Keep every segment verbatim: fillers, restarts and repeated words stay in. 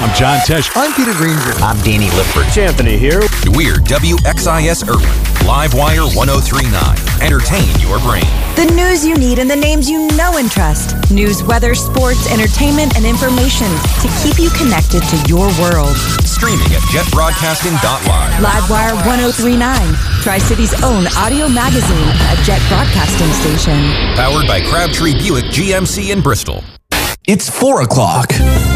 I'm John Tesh. I'm Peter Greenberg. I'm Danny Lippert. Anthony here. We're W X I S Irwin, Livewire ten thirty-nine. Entertain your brain. The news you need and the names you know and trust. News, weather, sports, entertainment, and information to keep you connected to your world. Streaming at jet broadcasting dot live. Livewire ten thirty-nine, Tri-City's own audio magazine, a jet broadcasting station. Powered by Crabtree Buick G M C in Bristol. It's four o'clock.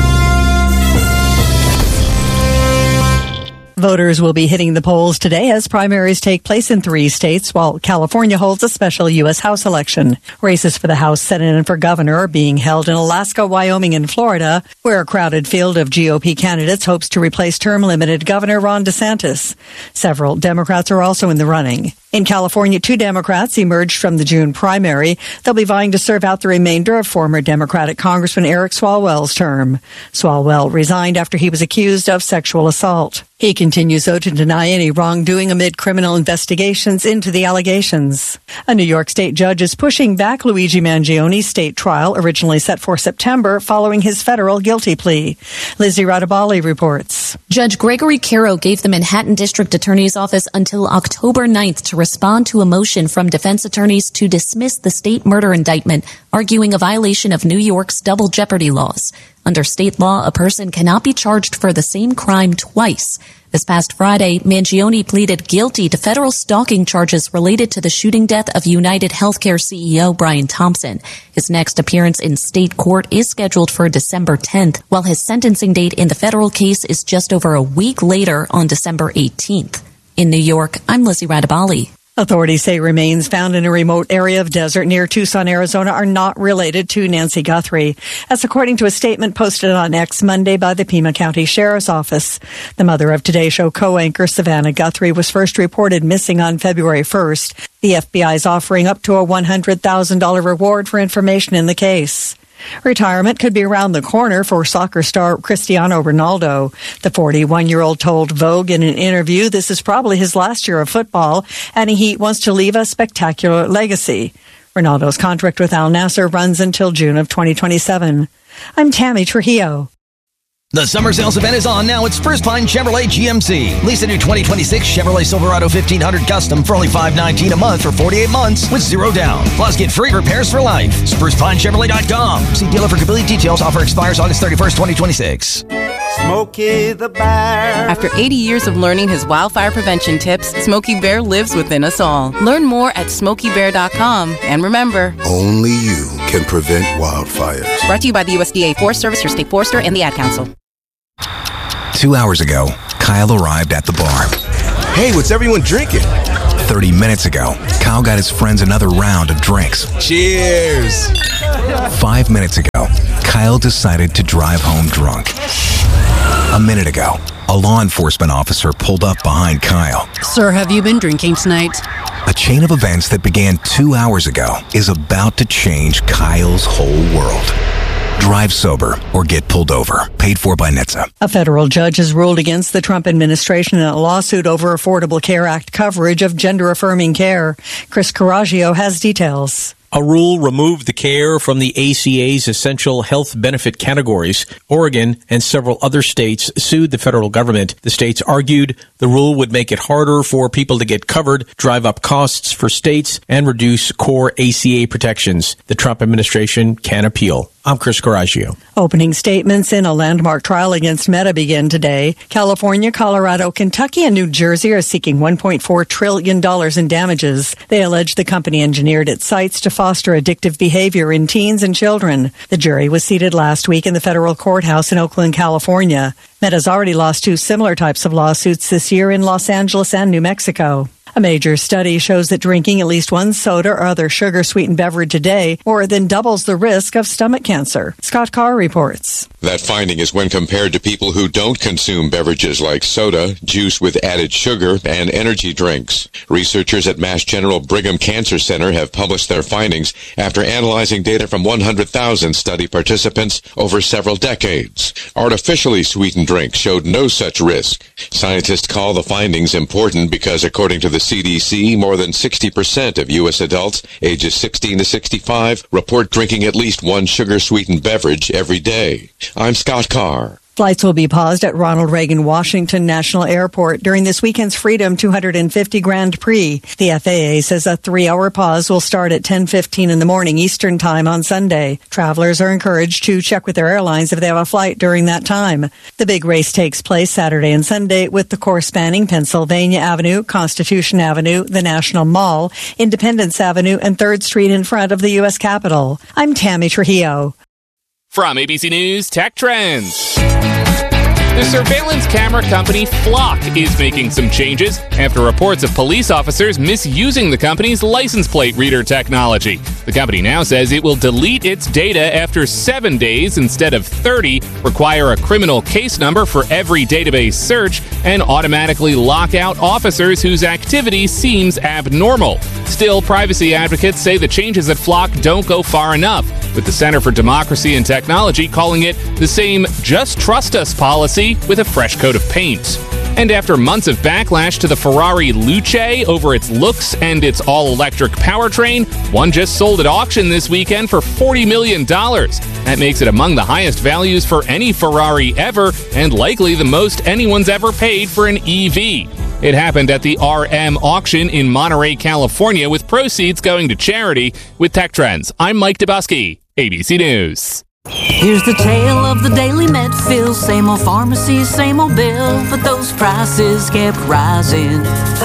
Voters will be hitting the polls today as primaries take place in three states, while California holds a special U S House election. Races for the House, Senate, and for governor are being held in Alaska, Wyoming, and Florida, where a crowded field of G O P candidates hopes to replace term-limited Governor Ron DeSantis. Several Democrats are also in the running. In California, two Democrats emerged from the June primary. They'll be vying to serve out the remainder of former Democratic Congressman Eric Swalwell's term. Swalwell resigned after he was accused of sexual assault. He continues, though, to deny any wrongdoing amid criminal investigations into the allegations. A New York State judge is pushing back Luigi Mangioni's state trial, originally set for September, following his federal guilty plea. Lizzie Radabali reports. Judge Gregory Caro gave the Manhattan District Attorney's Office until October ninth to respond to a motion from defense attorneys to dismiss the state murder indictment, arguing a violation of New York's double jeopardy laws. Under state law, a person cannot be charged for the same crime twice. This past Friday, Mangioni pleaded guilty to federal stalking charges related to the shooting death of United Healthcare C E O Brian Thompson. His next appearance in state court is scheduled for December tenth, while his sentencing date in the federal case is just over a week later on December eighteenth. In New York, I'm Lizzie Radabali. Authorities say remains found in a remote area of desert near Tucson, Arizona are not related to Nancy Guthrie. That's according to a statement posted on X Monday by the Pima County Sheriff's Office. The mother of Today Show co-anchor Savannah Guthrie was first reported missing on February first. The F B I is offering up to a one hundred thousand dollars reward for information in the case. Retirement could be around the corner for soccer star Cristiano Ronaldo. The forty-one-year-old told Vogue in an interview this is probably his last year of football, and he wants to leave a spectacular legacy. Ronaldo's contract with Al Nassr runs until June of twenty twenty-seven. I'm Tammy Trujillo. The summer sales event is on now. It's Spruce Pine Chevrolet G M C. Lease a new twenty twenty-six Chevrolet Silverado fifteen hundred Custom for only five hundred nineteen dollars a month for forty-eight months with zero down. Plus, get free repairs for life. Spruce Pine Chevrolet dot com. See dealer for complete details. Offer expires August thirty-first, twenty twenty-six. Smokey the Bear. After eighty years of learning his wildfire prevention tips, Smokey Bear lives within us all. Learn more at smokey bear dot com. And remember, only you can prevent wildfires. Brought to you by the U S D A Forest Service, your state forester, and the Ad Council. Two hours ago, Kyle arrived at the bar. Hey, what's everyone drinking? Thirty minutes ago, Kyle got his friends another round of drinks. Cheers! Five minutes ago, Kyle decided to drive home drunk. A minute ago, a law enforcement officer pulled up behind Kyle. Sir, have you been drinking tonight? A chain of events that began two hours ago is about to change Kyle's whole world. Drive sober or get pulled over. Paid for by N H T S A. A federal judge has ruled against the Trump administration in a lawsuit over Affordable Care Act coverage of gender-affirming care. Chris Coraggio has details. A rule removed the care from the A C A's essential health benefit categories. Oregon and several other states sued the federal government. The states argued the rule would make it harder for people to get covered, drive up costs for states, and reduce core A C A protections. The Trump administration can appeal. I'm Chris Coraggio. Opening statements in a landmark trial against Meta begin today. California, Colorado, Kentucky, and New Jersey are seeking one point four trillion dollars in damages. They allege the company engineered its sites to foster addictive behavior in teens and children. The jury was seated last week in the federal courthouse in Oakland, California. Meta's already lost two similar types of lawsuits this year in Los Angeles and New Mexico. A major study shows that drinking at least one soda or other sugar-sweetened beverage a day more than doubles the risk of stomach cancer. Scott Carr reports. That finding is when compared to people who don't consume beverages like soda, juice with added sugar, and energy drinks. Researchers at Mass General Brigham Cancer Center have published their findings after analyzing data from one hundred thousand study participants over several decades. Artificially sweetened drinks showed no such risk. Scientists call the findings important because, according to the C D C, more than sixty percent of U S adults ages sixteen to sixty-five report drinking at least one sugar-sweetened beverage every day. I'm Scott Carr. Flights will be paused at Ronald Reagan Washington National Airport during this weekend's Freedom two hundred fifty Grand Prix. The F A A says a three-hour pause will start at ten fifteen in the morning Eastern Time on Sunday. Travelers are encouraged to check with their airlines if they have a flight during that time. The big race takes place Saturday and Sunday with the course spanning Pennsylvania Avenue, Constitution Avenue, the National Mall, Independence Avenue, and third Street in front of the U S Capitol. I'm Tammy Trujillo. From A B C News Tech Trends. The surveillance camera company Flock is making some changes after reports of police officers misusing the company's license plate reader technology. The company now says it will delete its data after seven days instead of thirty, require a criminal case number for every database search, and automatically lock out officers whose activity seems abnormal. Still, privacy advocates say the changes at Flock don't go far enough, with the Center for Democracy and Technology calling it the same "just trust us" policy with a fresh coat of paint. And after months of backlash to the Ferrari Luce over its looks and its all-electric powertrain, one just sold at auction this weekend for forty million dollars. That makes it among the highest values for any Ferrari ever, and likely the most anyone's ever paid for an E V. It happened at the R M auction in Monterey, California, with proceeds going to charity. With Tech Trends, I'm Mike Dubusky, A B C News. Here's the tale of the daily Medfill. Same old pharmacy, same old bill, but those prices kept rising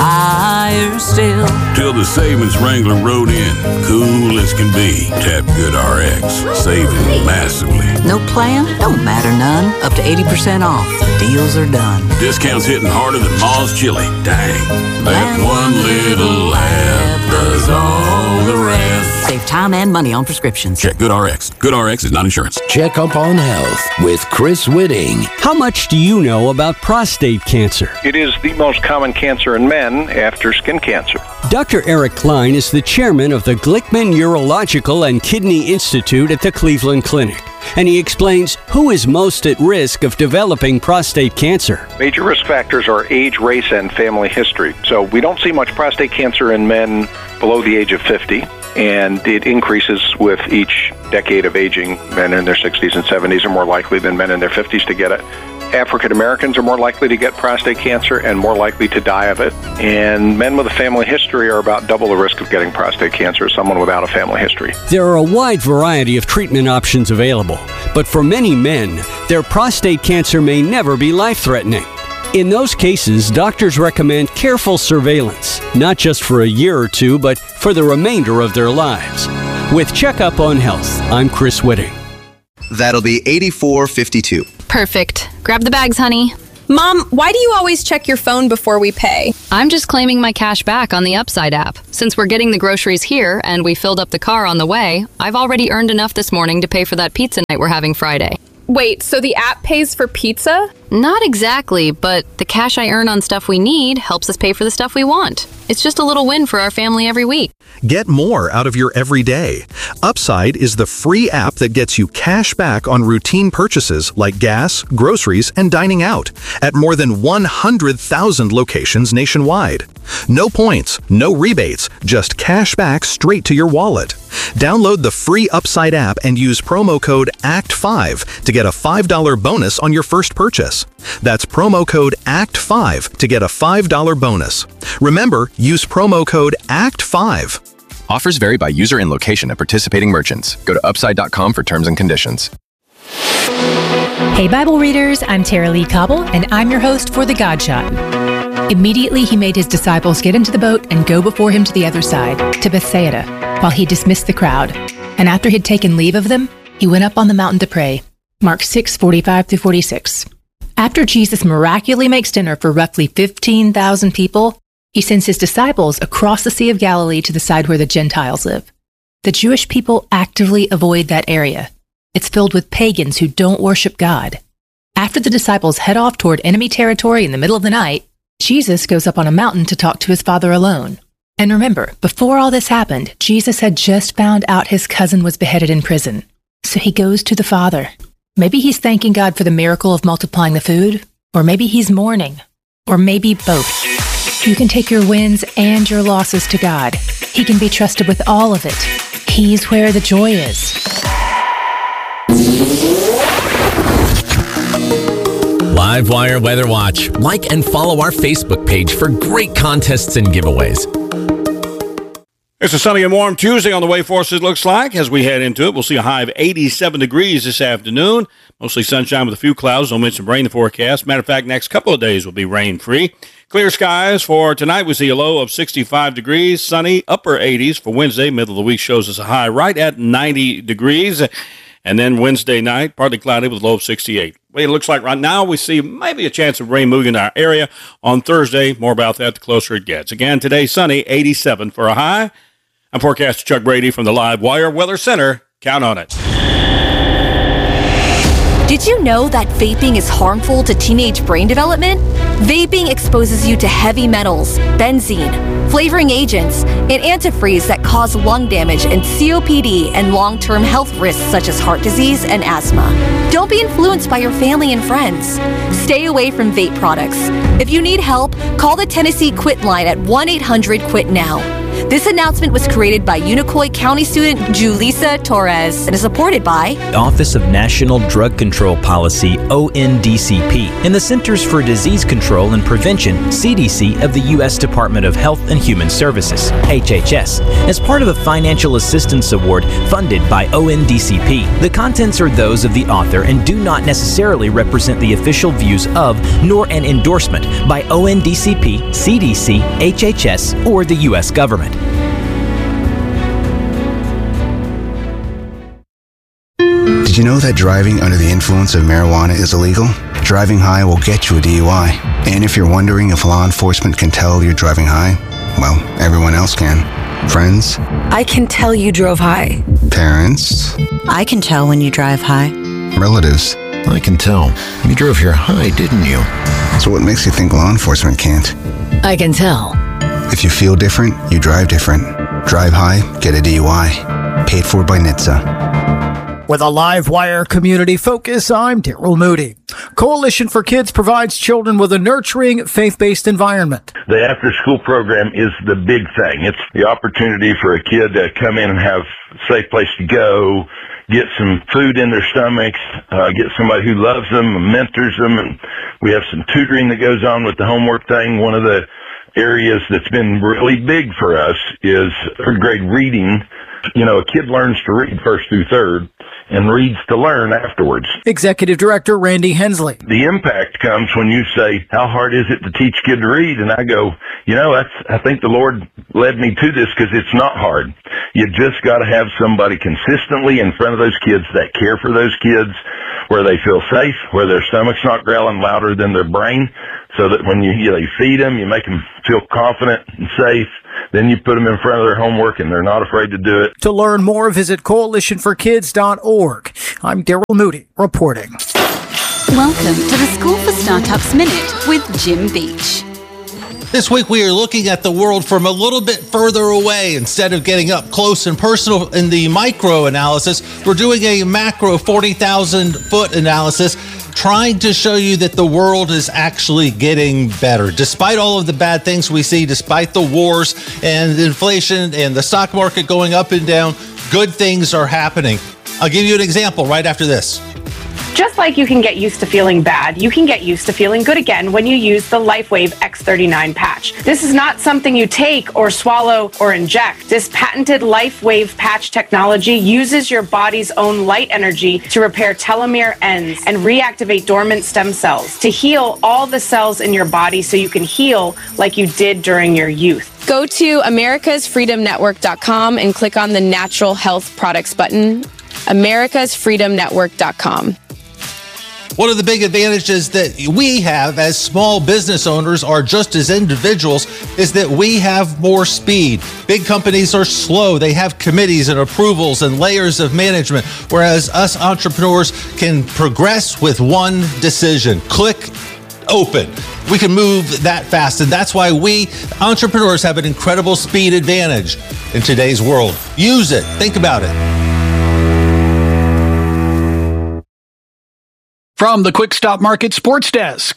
higher still. Till the savings Wrangler rode in, cool as can be. Tap GoodRx, saving massively. No plan? Don't matter none. Up to eighty percent off. The deals are done. Discounts hitting harder than Ma's chili. Dang. That one little app does all the rest. Save time and money on prescriptions. Check GoodRx. GoodRx is not insurance. Check up on health with Chris Whitting. How much do you know about prostate cancer? It is the most common cancer in men after skin cancer. Doctor Eric Klein is the chairman of the Glickman Urological and Kidney Institute at the Cleveland Clinic, and he explains who is most at risk of developing prostate cancer. Major risk factors are age, race, and family history. So we don't see much prostate cancer in men below the age of fifty, and it increases with each decade of aging. Men in their sixties and seventies are more likely than men in their fifties to get it. African Americans are more likely to get prostate cancer and more likely to die of it. And men with a family history are about double the risk of getting prostate cancer as someone without a family history. There are a wide variety of treatment options available, but for many men, their prostate cancer may never be life-threatening. In those cases, doctors recommend careful surveillance, not just for a year or two, but for the remainder of their lives. With Checkup on Health, I'm Chris Whitting. That'll be eighty-four fifty-two. Perfect. Grab the bags, honey. Mom, why do you always check your phone before we pay? I'm just claiming my cash back on the Upside app. Since we're getting the groceries here and we filled up the car on the way, I've already earned enough this morning to pay for that pizza night we're having Friday. Wait, so the app pays for pizza? Not exactly, but the cash I earn on stuff we need helps us pay for the stuff we want. It's just a little win for our family every week. Get more out of your everyday. Upside is the free app that gets you cash back on routine purchases like gas, groceries, and dining out at more than one hundred thousand locations nationwide. No points, no rebates, just cash back straight to your wallet. Download the free Upside app and use promo code A C T five to get a five dollars bonus on your first purchase. That's promo code A C T five to get a five dollars bonus. Remember, use promo code A C T five. Offers vary by user and location at participating merchants. Go to upside dot com for terms and conditions. Hey Bible readers, I'm Tara Lee Cobble, and I'm your host for The God Shot. Immediately he made his disciples get into the boat and go before him to the other side, to Bethsaida, while he dismissed the crowd. And after he'd taken leave of them, he went up on the mountain to pray. Mark six, forty-five through forty-six. After Jesus miraculously makes dinner for roughly fifteen thousand people, he sends his disciples across the Sea of Galilee to the side where the Gentiles live. The Jewish people actively avoid that area. It's filled with pagans who don't worship God. After the disciples head off toward enemy territory in the middle of the night, Jesus goes up on a mountain to talk to his Father alone. And remember, before all this happened, Jesus had just found out his cousin was beheaded in prison. So he goes to the Father. Maybe he's thanking God for the miracle of multiplying the food, or maybe he's mourning, or maybe both. You can take your wins and your losses to God. He can be trusted with all of it. He's where the joy is. Livewire Weather Watch. Like and follow our Facebook page for great contests and giveaways. It's a sunny and warm Tuesday on the way for us, it looks like. As we head into it, we'll see a high of eighty-seven degrees this afternoon. Mostly sunshine with a few clouds. Don't mention rain in the forecast. Matter of fact, next couple of days will be rain-free. Clear skies for tonight. We see a low of sixty-five degrees. Sunny, upper eighties for Wednesday. Middle of the week shows us a high right at ninety degrees. And then Wednesday night, partly cloudy with a low of sixty-eight. Way it looks like right now, we see maybe a chance of rain moving in our area on Thursday. More about that the closer it gets. Again, today, sunny, eighty-seven for a high. I'm forecaster Chuck Brady from the Live Wire Weather Center. Count on it. Did you know that vaping is harmful to teenage brain development? Vaping exposes you to heavy metals, benzene, flavoring agents, and antifreeze that cause lung damage and C O P D and long-term health risks such as heart disease and asthma. Don't be influenced by your family and friends. Stay away from vape products. If you need help, call the Tennessee Quit line at one eight hundred quit now. This announcement was created by Unicoi County student Julissa Torres and is supported by Office of National Drug Control Policy, O N D C P, and the Centers for Disease Control and Prevention, C D C, of the U S Department of Health and Human Services, H H S, as part of a financial assistance award funded by O N D C P. The contents are those of the author and do not necessarily represent the official views of, nor an endorsement by O N D C P, C D C, H H S, or the U S government. Did you know that driving under the influence of marijuana is illegal? Driving high will get you a D U I. And if you're wondering if law enforcement can tell you're driving high, well, everyone else can. Friends? I can tell you drove high. Parents? I can tell when you drive high. Relatives? I can tell. You drove here high, didn't you? So what makes you think law enforcement can't? I can tell. If you feel different, you drive different. Drive high, get a D U I. Paid for by N H T S A. With a Live Wire community focus, I'm Daryl Moody. Coalition for Kids provides children with a nurturing, faith-based environment. The after-school program is the big thing. It's the opportunity for a kid to come in and have a safe place to go, get some food in their stomachs, uh, get somebody who loves them, mentors them, and we have some tutoring that goes on with the homework thing. One of the areas that's been really big for us is third grade reading. You know, a kid learns to read first through third and reads to learn afterwards. Executive Director Randy Hensley. The impact comes when you say, how hard is it to teach a kid to read? And I go, you know, that's, I think the Lord led me to this because it's not hard. You just got to have somebody consistently in front of those kids that care for those kids, where they feel safe, where their stomach's not growling louder than their brain, so that when you, you know, you feed them, you make them feel confident and safe. Then you put them in front of their homework and they're not afraid to do it. To learn more, visit coalition for kids dot org. I'm Daryl Moody reporting. Welcome to the School for Startups Minute with Jim Beach. This week we are looking at the world from a little bit further away. Instead of getting up close and personal in the micro analysis, we're doing a macro forty thousand foot analysis, trying to show you that the world is actually getting better. Despite all of the bad things we see, despite the wars and the inflation and the stock market going up and down, good things are happening. I'll give you an example right after this. Just like you can get used to feeling bad, you can get used to feeling good again when you use the LifeWave X thirty-nine patch. This is not something you take or swallow or inject. This patented LifeWave patch technology uses your body's own light energy to repair telomere ends and reactivate dormant stem cells to heal all the cells in your body so you can heal like you did during your youth. Go to americas freedom network dot com and click on the Natural Health Products button. americas freedom network dot com. One of the big advantages that we have as small business owners, or just as individuals, is that we have more speed. Big companies are slow. They have committees and approvals and layers of management, whereas us entrepreneurs can progress with one decision. Click, open. We can move that fast, and that's why we entrepreneurs have an incredible speed advantage in today's world. Use it. Think about it. From the Quick Stop Market Sports Desk.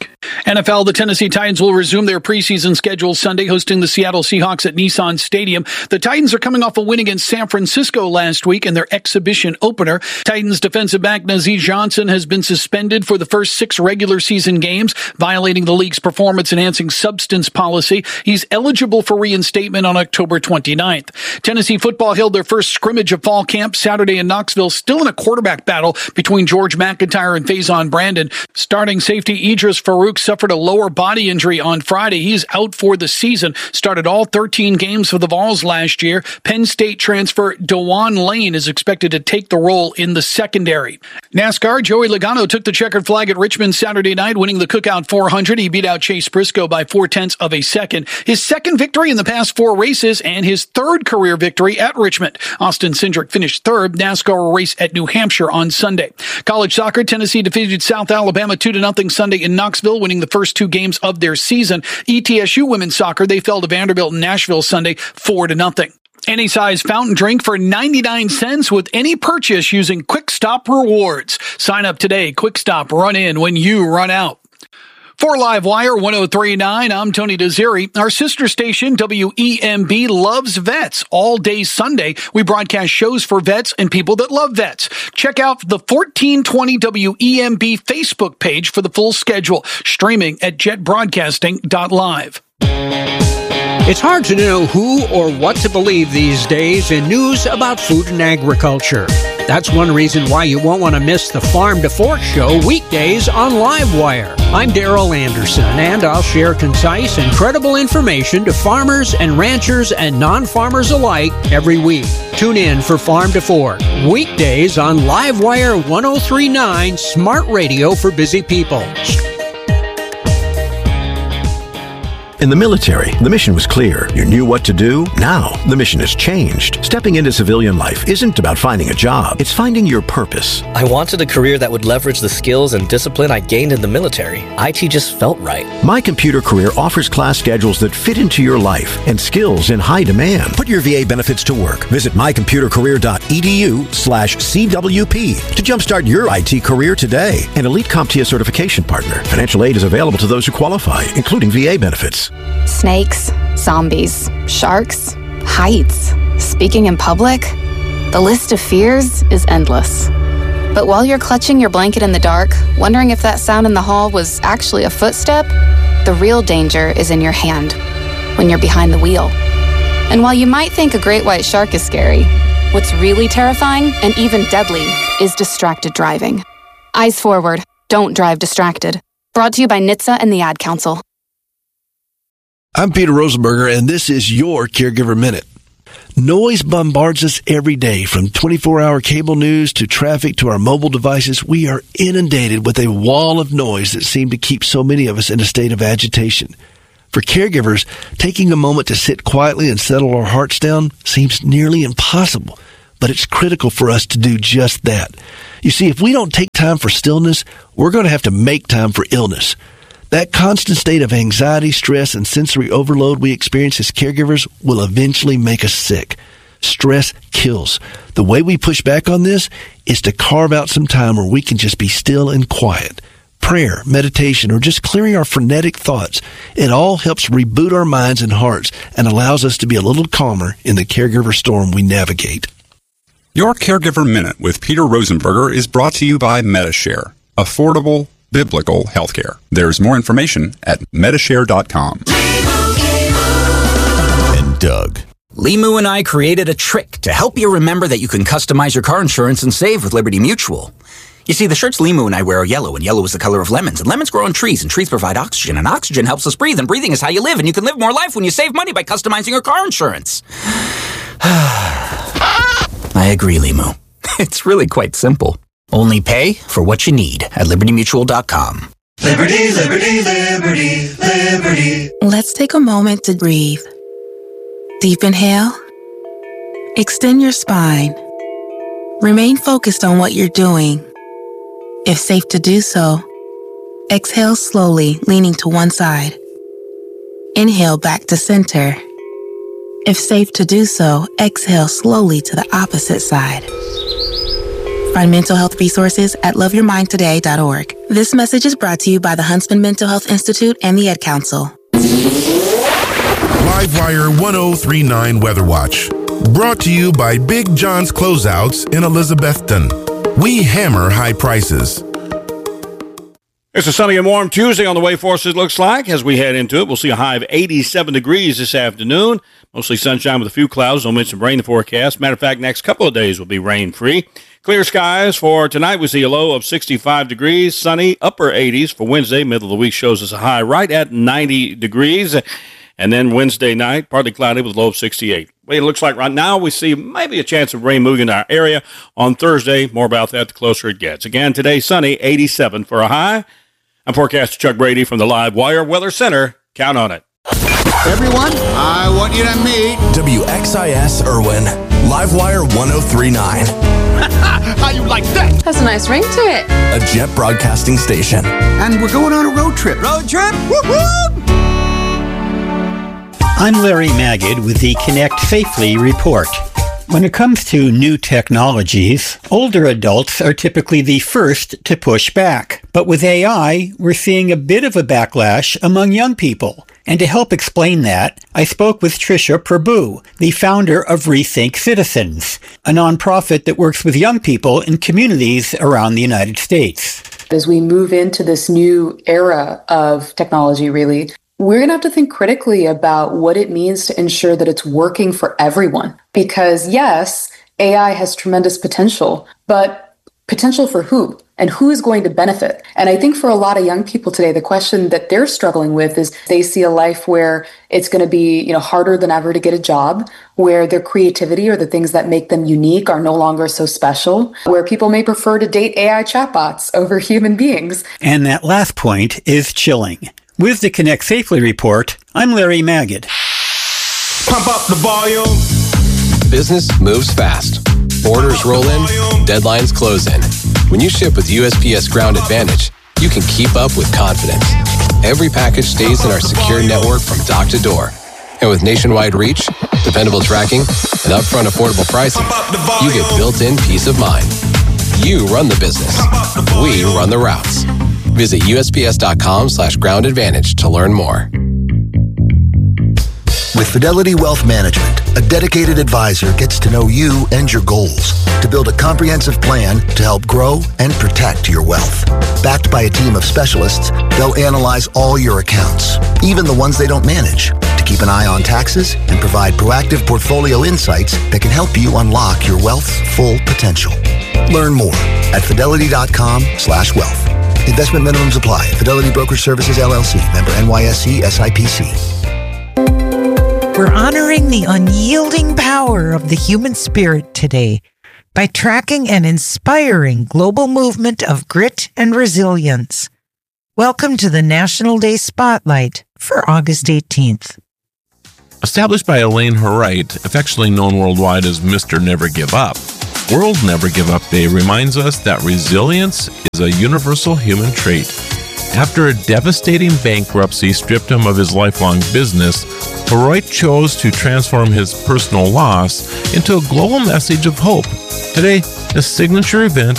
N F L, the Tennessee Titans will resume their preseason schedule Sunday, hosting the Seattle Seahawks at Nissan Stadium. The Titans are coming off a win against San Francisco last week in their exhibition opener. Titans defensive back Nazeeh Johnson has been suspended for the first six regular season games, violating the league's performance-enhancing substance policy. He's eligible for reinstatement on October twenty-ninth. Tennessee football held their first scrimmage of fall camp Saturday in Knoxville, still in a quarterback battle between George McIntyre and Faison Brandon. Starting safety Idris Farouk suffered a lower body injury on Friday. He's out for the season. Started all thirteen games for the Vols last year. Penn State transfer DeJuan Lane is expected to take the role in the secondary. NASCAR, Joey Logano took the checkered flag at Richmond Saturday night, winning the Cookout four hundred. He beat out Chase Briscoe by four-tenths of a second. His second victory in the past four races and his third career victory at Richmond. Austin Cindric finished third. NASCAR will race at New Hampshire on Sunday. College soccer, Tennessee defeated South Alabama two to nothing Sunday in Knoxville, winning the first two games of their season. E T S U women's soccer, they fell to Vanderbilt in Nashville Sunday four to nothing. Any size fountain drink for ninety-nine cents with any purchase using Quick Stop Rewards. Sign up today. Quick Stop, run in when you run out. For Livewire one oh three point nine, I'm Tony Desiri. Our sister station, W E M B, loves vets. All day Sunday, we broadcast shows for vets and people that love vets. Check out the fourteen twenty W E M B Facebook page for the full schedule. Streaming at jet broadcasting dot live. It's hard to know who or what to believe these days in news about food and agriculture. That's one reason why you won't want to miss the Farm to Fork Show weekdays on Livewire. I'm Daryl Anderson, and I'll share concise and credible information to farmers and ranchers and non-farmers alike every week. Tune in for Farm to Fork, weekdays on Livewire one oh three point nine, Smart Radio for Busy People. In the military, the mission was clear. You knew what to do. Now, the mission has changed. Stepping into civilian life isn't about finding a job. It's finding your purpose. I wanted a career that would leverage the skills and discipline I gained in the military. I T just felt right. My Computer Career offers class schedules that fit into your life and skills in high demand. Put your V A benefits to work. Visit my computer career dot e d u slash C W P to jumpstart your I T career today. An Elite CompTIA certification partner. Financial aid is available to those who qualify, including V A benefits. Snakes, zombies, sharks, heights, speaking in public. The list of fears is endless. But while you're clutching your blanket in the dark, wondering if that sound in the hall was actually a footstep, the real danger is in your hand, when you're behind the wheel. And while you might think a great white shark is scary, what's really terrifying and even deadly is distracted driving. Eyes forward, don't drive distracted. Brought to you by N H T S A and the Ad Council. I'm Peter Rosenberger, and this is your Caregiver Minute. Noise bombards us every day, from twenty-four hour cable news to traffic to our mobile devices. We are inundated with a wall of noise that seems to keep so many of us in a state of agitation. For caregivers, taking a moment to sit quietly and settle our hearts down seems nearly impossible, but it's critical for us to do just that. You see, if we don't take time for stillness, we're going to have to make time for illness. That constant state of anxiety, stress, and sensory overload we experience as caregivers will eventually make us sick. Stress kills. The way we push back on this is to carve out some time where we can just be still and quiet. Prayer, meditation, or just clearing our frenetic thoughts. It all helps reboot our minds and hearts and allows us to be a little calmer in the caregiver storm we navigate. Your Caregiver Minute with Peter Rosenberger is brought to you by Medi-Share. Affordable, biblical healthcare. There's more information at Medi-Share dot com. And Doug. Limu and I created a trick to help you remember that you can customize your car insurance and save with Liberty Mutual. You see, the shirts Limu and I wear are yellow, and yellow is the color of lemons, and lemons grow on trees, and trees provide oxygen, and oxygen helps us breathe, and breathing is how you live, and you can live more life when you save money by customizing your car insurance. I agree, Limu. It's really quite simple. Only pay for what you need at Liberty Mutual dot com. Liberty, liberty, liberty, liberty. Let's take a moment to breathe. Deep inhale. Extend your spine. Remain focused on what you're doing. If safe to do so, exhale slowly, leaning to one side. Inhale back to center. If safe to do so, exhale slowly to the opposite side. Find mental health resources at love your mind today dot org. This message is brought to you by the Huntsman Mental Health Institute and the Ad Council. Livewire ten thirty-nine Weather Watch. Brought to you by Big John's Closeouts in Elizabethton. We hammer high prices. It's a sunny and warm Tuesday on the way for us, it looks like. As we head into it, we'll see a high of eighty-seven degrees this afternoon. Mostly sunshine with a few clouds. Don't mention rain in the forecast. Matter of fact, next couple of days will be rain-free. Clear skies for tonight. We see a low of sixty-five degrees. Sunny, upper eighties for Wednesday. Middle of the week shows us a high right at ninety degrees. And then Wednesday night, partly cloudy with a low of sixty-eight. Well, it looks like right now we see maybe a chance of rain moving in our area. On Thursday, more about that the closer it gets. Again, today, sunny, eighty-seven for a high. I'm forecaster Chuck Brady from the Live Wire Weather Center. Count on it. Everyone, I want you to meet W X I S Irwin, Livewire ten thirty-nine. How you like that? Has a nice ring to it. A Jet broadcasting station. And we're going on a road trip. Road trip? Woo-hoo! I'm Larry Magid with the Connect Safely report. When it comes to new technologies, older adults are typically the first to push back. But with A I, we're seeing a bit of a backlash among young people. And to help explain that, I spoke with Trisha Prabhu, the founder of Rethink Citizens, a nonprofit that works with young people in communities around the United States. As we move into this new era of technology, really, we're going to have to think critically about what it means to ensure that it's working for everyone. Because yes, A I has tremendous potential, but potential for who? And who is going to benefit? And I think for a lot of young people today, the question that they're struggling with is they see a life where it's going to be, you know, harder than ever to get a job, where their creativity or the things that make them unique are no longer so special, where people may prefer to date A I chatbots over human beings. And that last point is chilling. With the Connect Safely report, I'm Larry Magid. Pump up the volume. Business moves fast. Orders roll in, deadlines close in. When you ship with U S P S Ground Advantage, you can keep up with confidence. Every package stays in our secure network from dock to door. And with nationwide reach, dependable tracking, and upfront affordable pricing, you get built-in peace of mind. You run the business. We run the routes. Visit U S P S dot com slash ground advantage to learn more. With Fidelity Wealth Management, a dedicated advisor gets to know you and your goals to build a comprehensive plan to help grow and protect your wealth. Backed by a team of specialists, they'll analyze all your accounts, even the ones they don't manage, to keep an eye on taxes and provide proactive portfolio insights that can help you unlock your wealth's full potential. Learn more at fidelity dot com slash wealth. Investment minimums apply. Fidelity Brokerage Services, L L C. Member N Y S E S I P C. We're honoring the unyielding power of the human spirit today by tracking an inspiring global movement of grit and resilience. Welcome to the National Day Spotlight for August eighteenth. Established by Elaine Harite, affectionately known worldwide as Mister Never Give Up, World Never Give Up Day reminds us that resilience is a universal human trait. After a devastating bankruptcy stripped him of his lifelong business, Harite chose to transform his personal loss into a global message of hope. Today, a signature event